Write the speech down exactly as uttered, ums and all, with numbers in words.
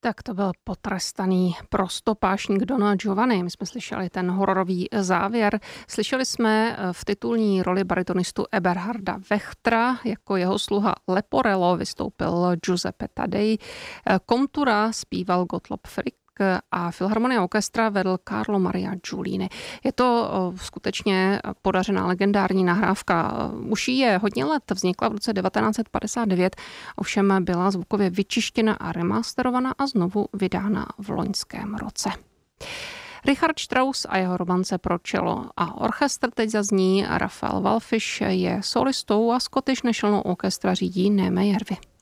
Tak to byl potrestaný prostopášník Don Giovanni. My jsme slyšeli ten hororový závěr. Slyšeli jsme v titulní roli baritonistu Eberharda Wächtera. Jako jeho sluha Leporello vystoupil Giuseppe Taddei. Kontura zpíval Gottlob Frick a Filharmonie Orchestra vedl Carlo Maria Giulini. Je to skutečně podařená legendární nahrávka. Už jí je hodně let, vznikla v roce devatenáct set padesát devět, ovšem byla zvukově vyčištěna a remasterovaná a znovu vydána v loňském roce. Richard Strauss a jeho romance pro cello a orchestr teď zazní. Rafael Wallfisch je solistou a Scottish National Orchestra řídí Némé Järvi.